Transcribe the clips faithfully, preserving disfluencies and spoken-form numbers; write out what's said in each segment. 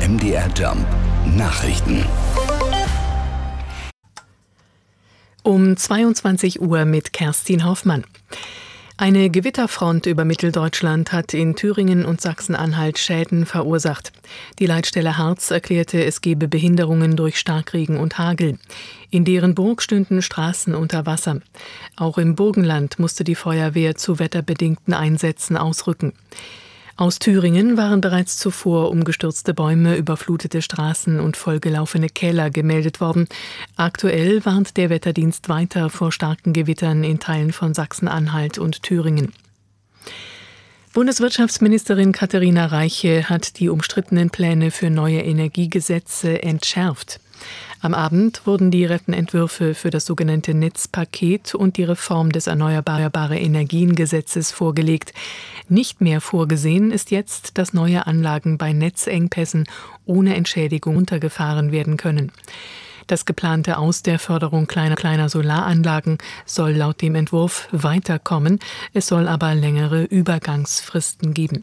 M D R Jump Nachrichten. Um zweiundzwanzig Uhr mit Kerstin Hoffmann. Eine Gewitterfront über Mitteldeutschland hat in Thüringen und Sachsen-Anhalt Schäden verursacht. Die Leitstelle Harz erklärte, es gebe Behinderungen durch Starkregen und Hagel. In Derenburg stünden Straßen unter Wasser. Auch im Burgenland musste die Feuerwehr zu wetterbedingten Einsätzen ausrücken. Aus Thüringen waren bereits zuvor umgestürzte Bäume, überflutete Straßen und vollgelaufene Keller gemeldet worden. Aktuell warnt der Wetterdienst weiter vor starken Gewittern in Teilen von Sachsen-Anhalt und Thüringen. Bundeswirtschaftsministerin Katharina Reiche hat die umstrittenen Pläne für neue Energiegesetze entschärft. Am Abend wurden die Rentenentwürfe für das sogenannte Netzpaket und die Reform des Erneuerbare Energien-Gesetzes vorgelegt. Nicht mehr vorgesehen ist jetzt, dass neue Anlagen bei Netzengpässen ohne Entschädigung runtergefahren werden können. Das geplante Aus der Förderung kleiner, kleiner Solaranlagen soll laut dem Entwurf weiterkommen. Es soll aber längere Übergangsfristen geben.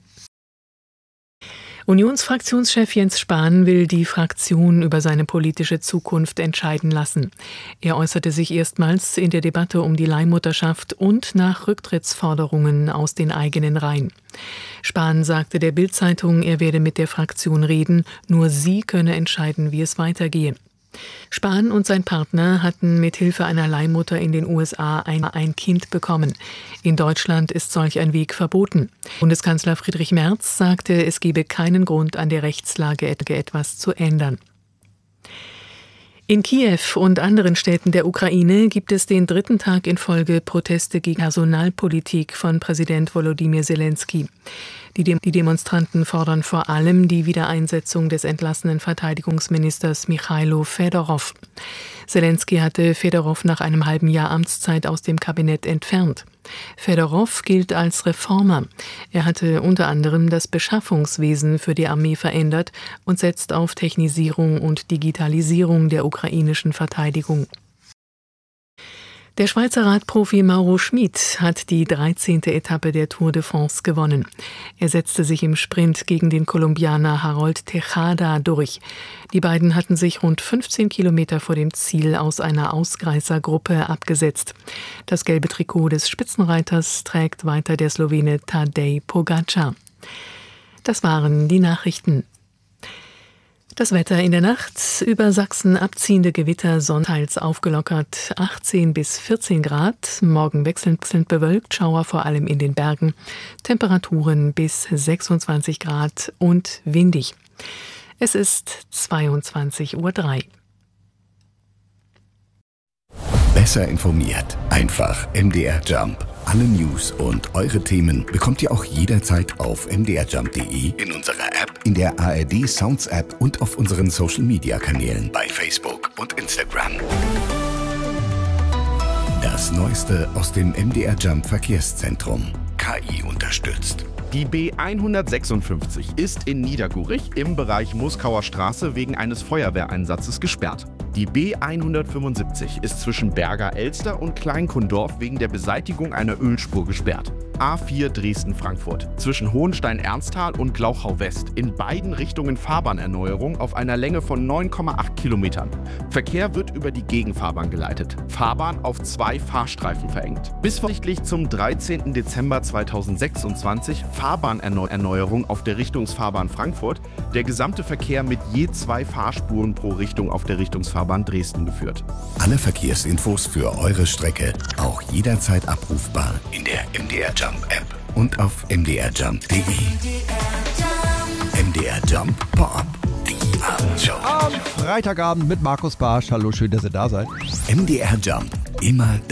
Unionsfraktionschef Jens Spahn will die Fraktion über seine politische Zukunft entscheiden lassen. Er äußerte sich erstmals in der Debatte um die Leihmutterschaft und nach Rücktrittsforderungen aus den eigenen Reihen. Spahn sagte der Bild-Zeitung, er werde mit der Fraktion reden, nur sie könne entscheiden, wie es weitergehe. Spahn und sein Partner hatten mit Hilfe einer Leihmutter in den U S A ein, ein Kind bekommen. In Deutschland ist solch ein Weg verboten. Bundeskanzler Friedrich Merz sagte, es gebe keinen Grund, an der Rechtslage etwas zu ändern. In Kiew und anderen Städten der Ukraine gibt es den dritten Tag in Folge Proteste gegen Personalpolitik von Präsident Volodymyr Zelensky. Die, Dem- die Demonstranten fordern vor allem die Wiedereinsetzung des entlassenen Verteidigungsministers Michailo Fedorow. Zelensky hatte Fedorow nach einem halben Jahr Amtszeit aus dem Kabinett entfernt. Fedorow gilt als Reformer. Er hatte unter anderem das Beschaffungswesen für die Armee verändert und setzt auf Technisierung und Digitalisierung der ukrainischen Verteidigung. Der Schweizer Radprofi Mauro Schmid hat die dreizehnte Etappe der Tour de France gewonnen. Er setzte sich im Sprint gegen den Kolumbianer Harold Tejada durch. Die beiden hatten sich rund fünfzehn Kilometer vor dem Ziel aus einer Ausreißergruppe abgesetzt. Das gelbe Trikot des Spitzenreiters trägt weiter der Slowene Tadej Pogačar. Das waren die Nachrichten. Das Wetter in der Nacht: über Sachsen abziehende Gewitter, sonntags aufgelockert, achtzehn bis vierzehn Grad. Morgen wechselnd bewölkt, Schauer vor allem in den Bergen. Temperaturen bis sechsundzwanzig Grad und windig. Es ist zweiundzwanzig Uhr drei. Besser informiert. Einfach M D R Jump. Alle News und eure Themen bekommt ihr auch jederzeit auf m d r jump punkt d e, in unserer App, in der A R D Sounds App und auf unseren Social Media Kanälen bei Facebook und Instagram. Das Neueste aus dem M D R Jump Verkehrszentrum. K I unterstützt. Die B hundertsechsundfünfzig ist in Niedergurich im Bereich Moskauer Straße wegen eines Feuerwehreinsatzes gesperrt. Die B hundertfünfundsiebzig ist zwischen Berger Elster und Kleinkundorf wegen der Beseitigung einer Ölspur gesperrt. A vier Dresden-Frankfurt zwischen Hohenstein-Ernsthal und Glauchau-West in beiden Richtungen Fahrbahnerneuerung auf einer Länge von neun Komma acht Kilometern. Verkehr wird über die Gegenfahrbahn geleitet. Fahrbahn auf zwei Fahrstreifen verengt. Bis voraussichtlich zum dreizehnten Dezember zweitausendsechsundzwanzig Fahrbahnerneuerung auf der Richtungsfahrbahn Frankfurt. Der gesamte Verkehr mit je zwei Fahrspuren pro Richtung auf der Richtungsfahrbahn Dresden geführt. Alle Verkehrsinfos für eure Strecke auch jederzeit abrufbar in der M D R Jump App und auf m d r jump punkt d e. M D R Jump Pop-up, die Abendshow. Am Freitagabend mit Markus Barsch. Hallo, schön, dass ihr da seid. M D R Jump, immer